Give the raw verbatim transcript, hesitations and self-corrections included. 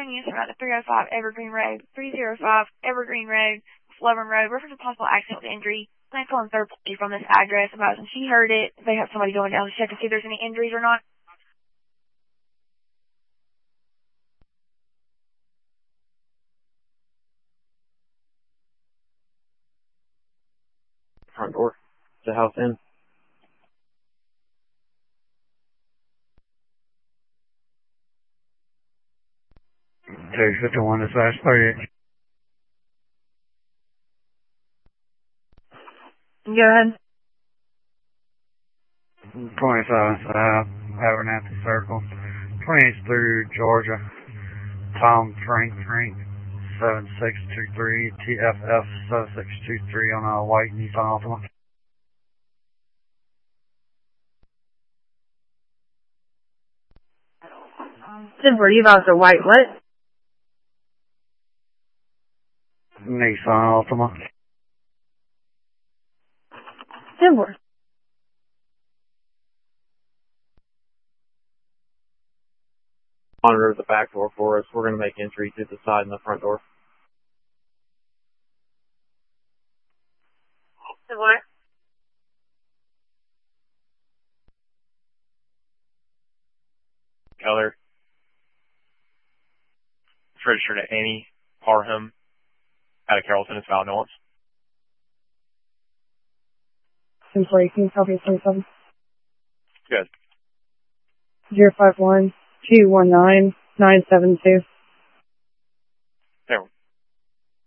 sending us about the three oh five Evergreen Road, three oh five Evergreen Road, Slovern Road, reference a possible accident with injury. Plan calling third party from this address. About when she heard it, they have somebody going down to check to see if there's any injuries or not. Front door. The house in. two fifty-one dispatch thirty-eight. Go ahead. twenty-seven South, Abernathy Circle, twenty-eighth through Georgia, Tom Frank Frank, seven six two three, T F F seven six two three on a white Nissan Altima. Were you about the white what? Nissan Altima. Denver. Monitor the back door for us. We're going to make entry to the side and the front door. The what? Color. It's registered to Annie Parham out of Carrollton. It's Val Nance. ten forty, can you copy twenty-seven? Good. zero five one, two one nine, nine seven two.